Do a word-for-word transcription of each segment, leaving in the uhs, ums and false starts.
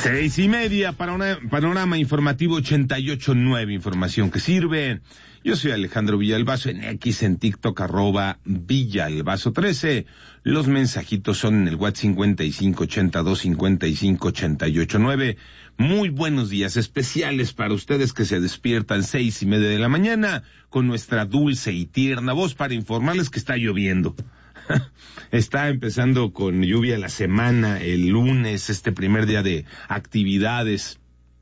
Seis y media para una panorama informativo ochenta y ocho nueve, información que sirve. Yo soy Alejandro Villalbazo, en X, en TikTok, arroba Villalbazo trece. Los mensajitos son en el WhatsApp cincuenta y cinco ochenta y dos cincuenta y cinco ochenta y ocho nueve. Muy buenos días especiales para ustedes que se despiertan seis y media de la mañana con nuestra dulce y tierna voz para informarles que está lloviendo. Está empezando con lluvia la semana, el lunes, este primer día de actividades.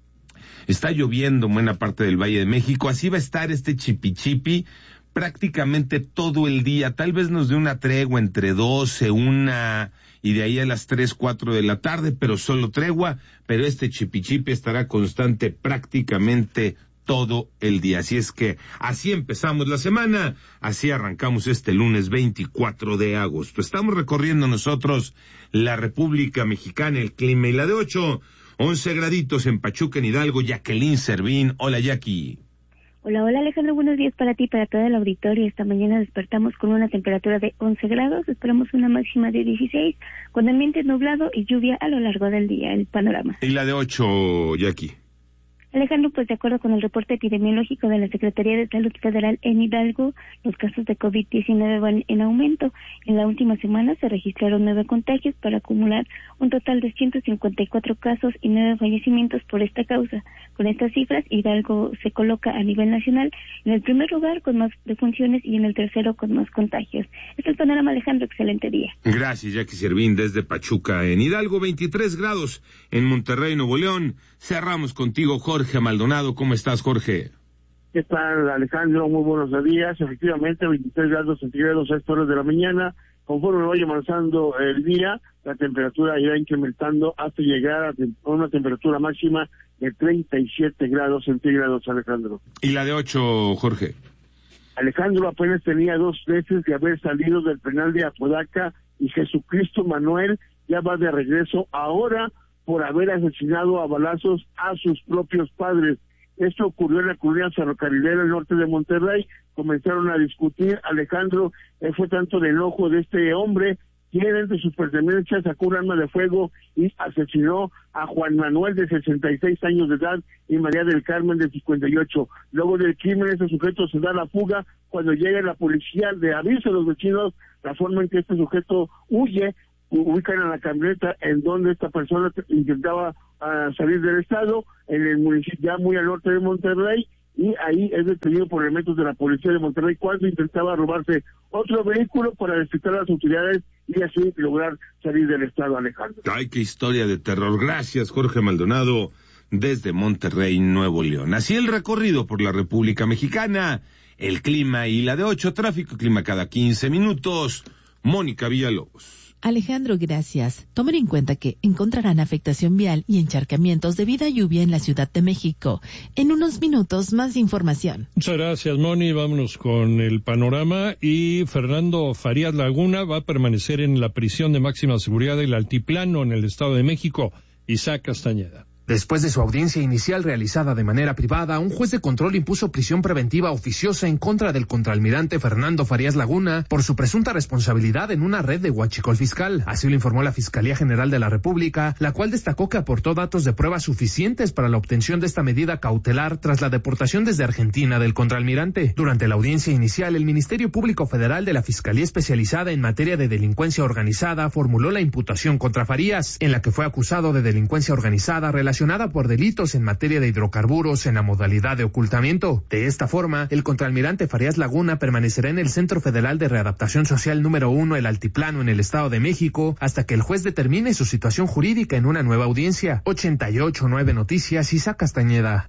Está lloviendo en buena parte del Valle de México, así va a estar este chipichipi prácticamente todo el día. Tal vez nos dé una tregua entre doce, una y de ahí a las tres, cuatro de la tarde, pero solo tregua, pero este chipichipi estará constante prácticamente todo el día. Así es que así empezamos la semana, así arrancamos este lunes veinticuatro de agosto. Estamos recorriendo nosotros la República Mexicana, el clima y la de ocho, once graditos en Pachuca, en Hidalgo. Jacqueline Servín, hola Jackie. Hola, hola Alejandro, buenos días para ti y para todo el auditorio. Esta mañana despertamos con una temperatura de once grados, esperamos una máxima de dieciséis, con ambiente nublado y lluvia a lo largo del día, el panorama. Y la de ocho, Jackie. Alejandro, pues de acuerdo con el reporte epidemiológico de la Secretaría de Salud Federal en Hidalgo, los casos de COVID diecinueve van en aumento. En la última semana se registraron nueve contagios para acumular un total de ciento cincuenta y cuatro casos y nueve fallecimientos por esta causa. Con estas cifras, Hidalgo se coloca a nivel nacional en el primer lugar con más defunciones y en el tercero con más contagios. Este es el panorama, Alejandro, excelente día. Gracias, Jackie Servín, desde Pachuca. En Hidalgo, veintitrés grados. En Monterrey, Nuevo León. Cerramos contigo, Jorge Maldonado. ¿Cómo estás, Jorge? ¿Qué tal, Alejandro? Muy buenos días. Efectivamente, veintitrés grados centígrados a estas horas de la mañana. Conforme vaya avanzando el día, la temperatura irá incrementando hasta llegar a una temperatura máxima de treinta y siete grados centígrados, Alejandro. ¿Y la de ocho, Jorge? Alejandro apenas tenía dos meses de haber salido del penal de Apodaca y Jesucristo Manuel ya va de regreso ahora por haber asesinado a balazos a sus propios padres. Esto ocurrió en la colonia ferrocarrilera al norte de Monterrey. Comenzaron a discutir, Alejandro, eh, fue tanto de enojo de este hombre, quien entre sus pertenencias sacó un arma de fuego y asesinó a Juan Manuel de sesenta y seis años de edad y María del Carmen de cincuenta y ocho. Luego del crimen, este sujeto se da la fuga. Cuando llega la policía, le avisa a los vecinos la forma en que este sujeto huye, ubican a la camioneta en donde esta persona intentaba uh, salir del estado, en el municipio ya muy al norte de Monterrey, y ahí es detenido por elementos de la policía de Monterrey cuando intentaba robarse otro vehículo para despistar a las autoridades y así lograr salir del estado, Alejandro. Ay, qué historia de terror. Gracias, Jorge Maldonado, desde Monterrey, Nuevo León. Así el recorrido por la República Mexicana, el clima y la de ocho, tráfico, clima cada quince minutos. Mónica Villalobos. Alejandro, gracias. Tomen en cuenta que encontrarán afectación vial y encharcamientos debido a lluvia en la Ciudad de México. En unos minutos, más información. Muchas gracias, Moni. Vámonos con el panorama. Y Fernando Farías Laguna va a permanecer en la prisión de máxima seguridad del Altiplano en el Estado de México. Isaac Castañeda. Después de su audiencia inicial realizada de manera privada, un juez de control impuso prisión preventiva oficiosa en contra del contraalmirante Fernando Farías Laguna por su presunta responsabilidad en una red de huachicol fiscal. Así lo informó la Fiscalía General de la República, la cual destacó que aportó datos de prueba suficientes para la obtención de esta medida cautelar tras la deportación desde Argentina del contraalmirante. Durante la audiencia inicial, el Ministerio Público Federal de la Fiscalía Especializada en Materia de Delincuencia Organizada formuló la imputación contra Farías, en la que fue acusado de delincuencia organizada relacionada por delitos en materia de hidrocarburos en la modalidad de ocultamiento. De esta forma, el contraalmirante Farías Laguna permanecerá en el Centro Federal de Readaptación Social número uno, el Altiplano, en el Estado de México, hasta que el juez determine su situación jurídica en una nueva audiencia. ochenta y ocho nueve Noticias, Isaac Castañeda.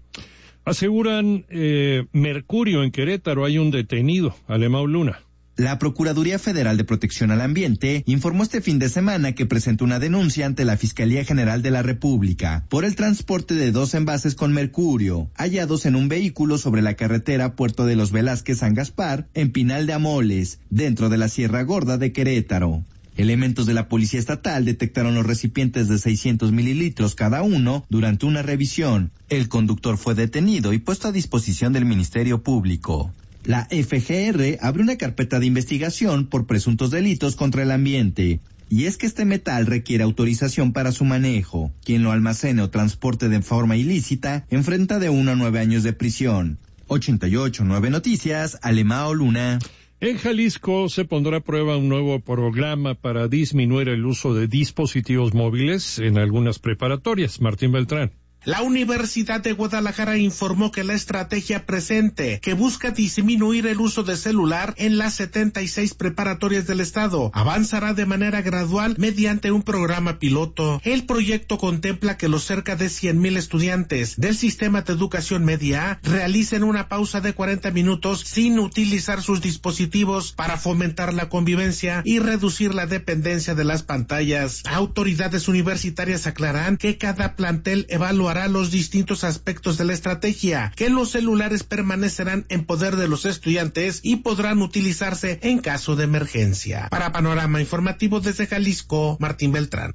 Aseguran eh, Mercurio en Querétaro hay un detenido, Alemão Luna. La Procuraduría Federal de Protección al Ambiente informó este fin de semana que presentó una denuncia ante la Fiscalía General de la República por el transporte de dos envases con mercurio hallados en un vehículo sobre la carretera Puerto de los Velázquez San Gaspar en Pinal de Amoles, dentro de la Sierra Gorda de Querétaro. Elementos de la Policía Estatal detectaron los recipientes de seiscientos mililitros cada uno durante una revisión. El conductor fue detenido y puesto a disposición del Ministerio Público. La F G R abrió una carpeta de investigación por presuntos delitos contra el ambiente. y es que este metal requiere autorización para su manejo. Quien lo almacene o transporte de forma ilícita enfrenta de uno a nueve años de prisión. ochenta y ocho punto nueve Noticias, Alemao Luna. En Jalisco se pondrá a prueba un nuevo programa para disminuir el uso de dispositivos móviles en algunas preparatorias. Martín Beltrán. La Universidad de Guadalajara informó que la estrategia presente, que busca disminuir el uso de celular en las setenta y seis preparatorias del estado, avanzará de manera gradual mediante un programa piloto. El proyecto contempla que los cerca de cien mil estudiantes del sistema de educación media realicen una pausa de cuarenta minutos sin utilizar sus dispositivos para fomentar la convivencia y reducir la dependencia de las pantallas. Autoridades universitarias aclaran que cada plantel evalúa los distintos aspectos de la estrategia, que los celulares permanecerán en poder de los estudiantes y podrán utilizarse en caso de emergencia. Para Panorama Informativo desde Jalisco, Martín Beltrán.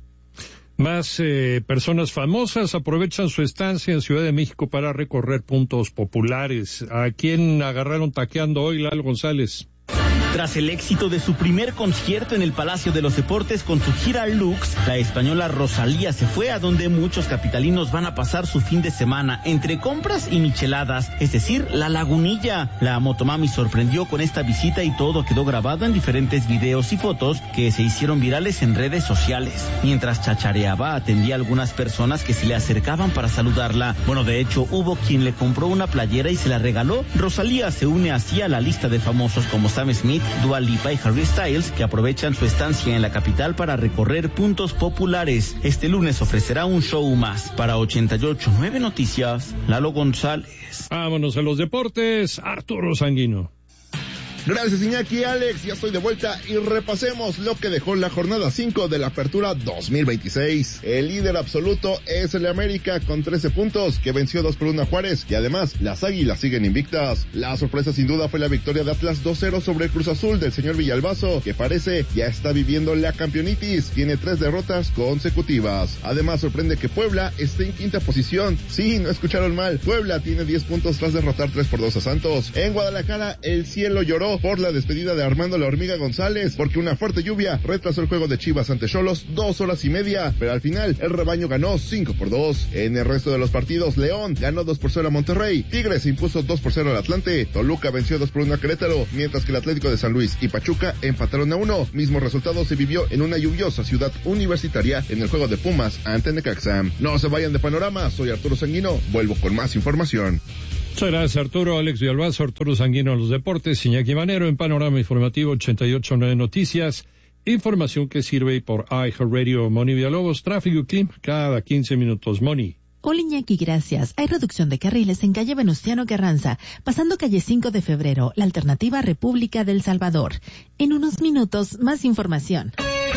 Más eh, personas famosas aprovechan su estancia en Ciudad de México para recorrer puntos populares. ¿A quién agarraron taqueando hoy, Lalo González? Tras el éxito de su primer concierto en el Palacio de los Deportes con su gira Lux, la española Rosalía se fue a donde muchos capitalinos van a pasar su fin de semana, entre compras y micheladas, es decir, la Lagunilla. La motomami sorprendió con esta visita y todo quedó grabado en diferentes videos y fotos que se hicieron virales en redes sociales. Mientras chachareaba, atendía a algunas personas que se le acercaban para saludarla. Bueno, de hecho, hubo quien le compró una playera y se la regaló. Rosalía se une así a la lista de famosos como Sam Smith, Dua Lipa y Harry Styles, que aprovechan su estancia en la capital para recorrer puntos populares. Este lunes ofrecerá un show más. Para ochenta y ocho punto nueve Noticias, Lalo González. Vámonos a los deportes, Arturo Sanguino. Gracias, Iñaki. Alex, ya estoy de vuelta y repasemos lo que dejó la jornada cinco de la Apertura dos mil veintiséis. El líder absoluto es el América con trece puntos, que venció dos por uno a Juárez, y además las Águilas siguen invictas. La sorpresa sin duda fue la victoria de Atlas dos cero sobre el Cruz Azul del señor Villalbazo, que parece ya está viviendo la campeonitis, tiene tres derrotas consecutivas. Además sorprende que Puebla esté en quinta posición. Sí, no escucharon mal, Puebla tiene diez puntos tras derrotar tres por dos a Santos. En Guadalajara el cielo lloró por la despedida de Armando La Hormiga González, porque una fuerte lluvia retrasó el juego de Chivas ante Xolos dos horas y media, pero al final el rebaño ganó cinco por dos. En el resto de los partidos, León ganó dos por cero a Monterrey, Tigres impuso dos por cero al Atlante, Toluca venció dos por uno a Querétaro, mientras que el Atlético de San Luis y Pachuca empataron a uno. Mismo resultado se vivió en una lluviosa Ciudad Universitaria en el juego de Pumas ante Necaxa. No se vayan de Panorama, soy Arturo Sanguino, vuelvo con más información. Muchas gracias, Arturo. Alex Villalbazo, Arturo Sanguino en los deportes, Iñaki Manero en Panorama Informativo ochenta y ocho punto nueve Noticias. Información que sirve por iHeartRadio. Moni Villalobos, tráfico y clima cada quince minutos. Moni. Hola, Iñaki, gracias. Hay reducción de carriles en calle Venustiano Carranza, pasando calle cinco de febrero, la alternativa República del Salvador. En unos minutos, más información.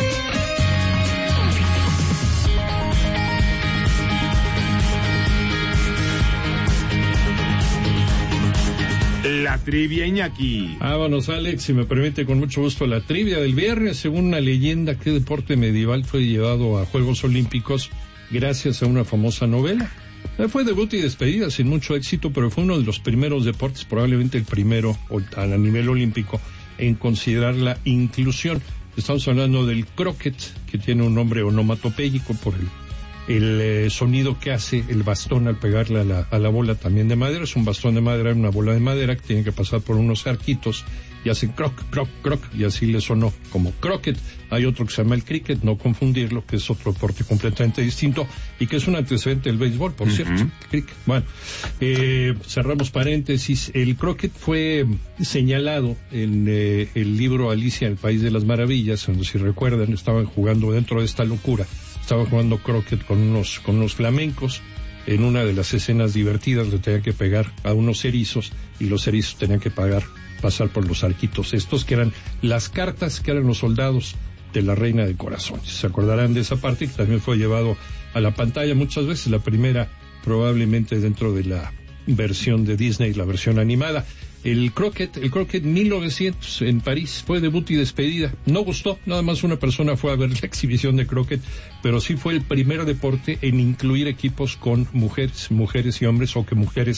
La trivia, Iñaki. Vámonos, Alex, si me permite, con mucho gusto, la trivia del viernes. Según una leyenda, ¿qué deporte medieval fue llevado a Juegos Olímpicos gracias a una famosa novela? Fue debut y despedida sin mucho éxito, pero fue uno de los primeros deportes, probablemente el primero a nivel olímpico, en considerar la inclusión. Estamos hablando del croquet, que tiene un nombre onomatopéyico por el el eh, sonido que hace el bastón al pegarle a la, a la bola también de madera. Es un bastón de madera, una bola de madera que tiene que pasar por unos arquitos y hacen croc, croc, croc, y así le sonó como croquet. Hay otro que se llama el cricket, no confundirlo, que es otro deporte completamente distinto y que es un antecedente del béisbol, por uh-huh. cierto. Cricket. Bueno, eh, cerramos paréntesis. El croquet fue señalado en eh, el libro Alicia en el País de las Maravillas, donde, si recuerdan, estaban jugando dentro de esta locura. Estaba jugando croquet con unos, con unos flamencos. En una de las escenas divertidas le tenía que pegar a unos erizos y los erizos tenían que pagar, pasar por los arquitos estos, que eran las cartas que eran los soldados de la Reina de Corazones. Se acordarán de esa parte, que también fue llevado a la pantalla muchas veces. La primera probablemente dentro de la versión de Disney, la versión animada. El croquet, el croquet mil novecientos en París, fue debut y despedida. No gustó, nada más una persona fue a ver la exhibición de croquet, pero sí fue el primer deporte en incluir equipos con mujeres, mujeres y hombres, o que mujeres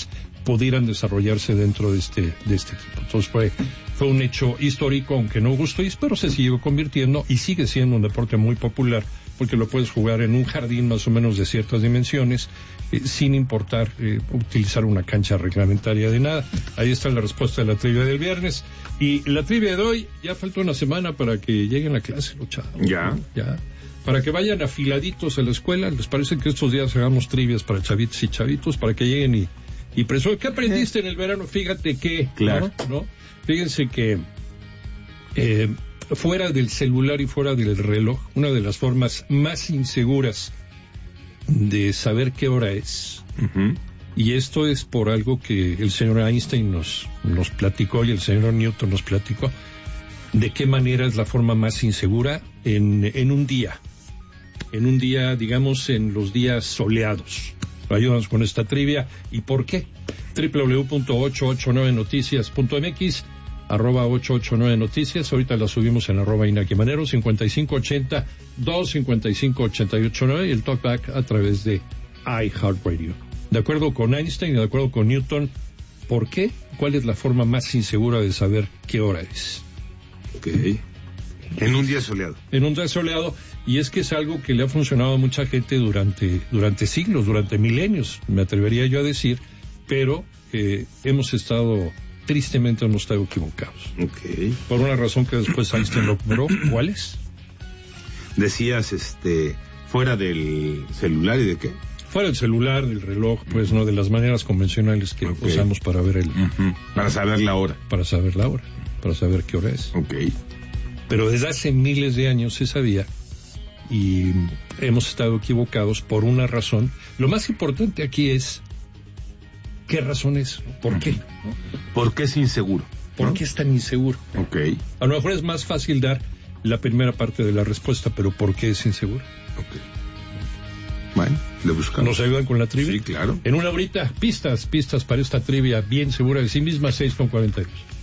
pudieran desarrollarse dentro de este de este equipo. Entonces fue fue un hecho histórico, aunque no gustó, pero se siguió convirtiendo y sigue siendo un deporte muy popular, porque lo puedes jugar en un jardín más o menos de ciertas dimensiones, eh, sin importar eh, utilizar una cancha reglamentaria de nada. Ahí está la respuesta de la trivia del viernes. Y la trivia de hoy, ya falta una semana para que lleguen a clase, los chavos. Ya. Ya. Para que vayan afiladitos a la escuela. ¿Les parece que estos días hagamos trivias para chavitos y chavitos? Para que lleguen y, y presumen. ¿Qué aprendiste en el verano? Fíjate que... Claro. ¿no? ¿no? Fíjense que... Eh, fuera del celular y fuera del reloj, una de las formas más inseguras de saber qué hora es, Uh-huh. y esto es por algo que el señor Einstein nos, nos platicó y el señor Newton nos platicó, de qué manera es la forma más insegura en, en un día, en un día, digamos, en los días soleados. Ayúdanos con esta trivia. ¿Y por qué? doble u doble u doble u punto ochocientos ochenta y nueve noticias punto m x, arroba ochocientos ochenta y nueve noticias, ahorita la subimos en arroba Inaki Manero, cincuenta y cinco ochenta, dos cincuenta y cinco ochenta y ocho nueve, y el talkback a través de iHeartRadio. De acuerdo con Einstein y de acuerdo con Newton, ¿por qué? ¿Cuál es la forma más insegura de saber qué hora es? Ok. En un día soleado. En un día soleado, y es que es algo que le ha funcionado a mucha gente durante, durante siglos, durante milenios, me atrevería yo a decir, pero eh, hemos estado... tristemente hemos estado equivocados. Okay. Por una razón que después Einstein lo logró. ¿Cuál es? Decías, este, fuera del celular y de qué? Fuera del celular, del reloj, pues, uh-huh. no, de las maneras convencionales que okay. usamos para ver el... Uh-huh. Para saber la hora. Para saber la hora, para saber qué hora es. Ok. Pero desde hace miles de años se sabía, y hemos estado equivocados por una razón. Lo más importante aquí es... ¿qué razón es? ¿Por qué? ¿Por qué es inseguro? ¿Por ¿no? qué es tan inseguro? Ok. A lo mejor es más fácil dar la primera parte de la respuesta, pero ¿por qué es inseguro? Ok. Bueno, le buscamos. ¿Nos ayudan con la trivia? Sí, claro. En una horita, pistas, pistas para esta trivia bien segura de sí misma, seis con cuarenta y dos.